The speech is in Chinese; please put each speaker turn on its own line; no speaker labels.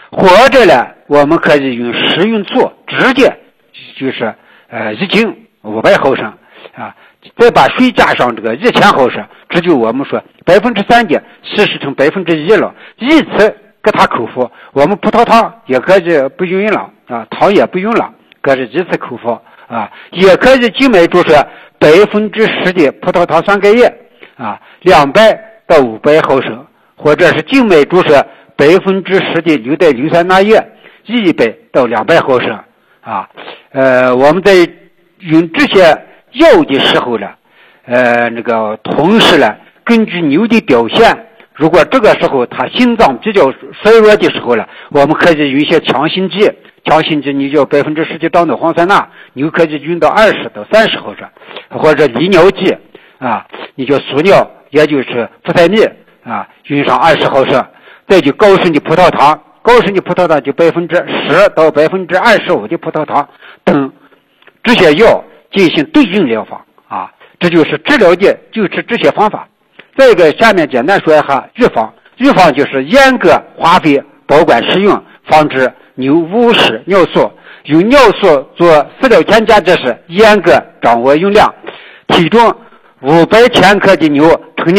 或者呢，我们可以用食用醋直接就是1斤500毫升啊，再把水加上这个1000毫升，这就我们说3%的稀释成1%了，以此给它口服。我们葡萄糖也可以不用了啊，糖也不用了，可以以此口服啊，也可以静脉注射10%的葡萄糖酸钙液啊，200到500毫升，或者是静脉注射10%的硫代硫酸钠液100到200毫升啊。我们在用这些药的时候呢，那个同时呢，根据牛的表现，如果这个时候他心脏比较衰弱的时候呢，我们可以用一些强心剂，你就10%的当的磺酸钠，牛可以用到20到30毫升，或者利尿剂啊，你就速尿，也就是呋塞米啊，用上20毫升，再就高渗的葡萄糖就10%到25%的葡萄糖等这些药进行对症疗法啊，这就是治疗的，就是这些方法。再一个，下面简单说一下预防。预防就是严格化肥保管使用，防止牛误食尿素。用尿素做饲料添加之时，严格掌握用量。体重500千克的牛成年